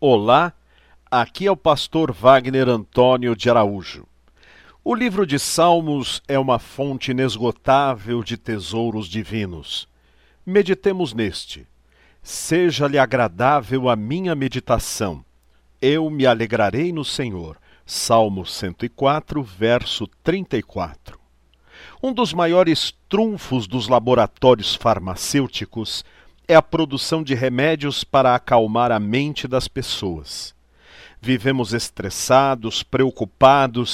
Olá, aqui é o pastor Wagner Antônio de Araújo. O livro de Salmos é uma fonte inesgotável de tesouros divinos. Meditemos neste. Seja-lhe agradável a minha meditação. Eu me alegrarei no Senhor. Salmo 104, verso 34. Um dos maiores trunfos dos laboratórios farmacêuticos é a produção de remédios para acalmar a mente das pessoas. Vivemos estressados, preocupados